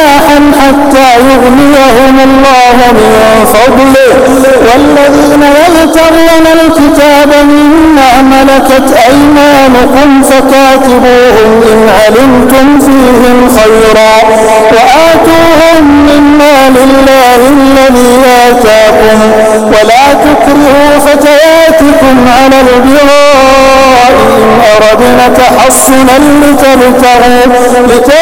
جناحا حتى يغنيهم الله من فضله والذين يبتغون الكتاب مما ملكت أيمانكم فكاتبوهم إن علمتم فيهم خيرا وآتوهم مما لله الذي آتاكم ولا تكرهوا فتياتكم على البغاء إن أردنا تحصنا لتبتغوا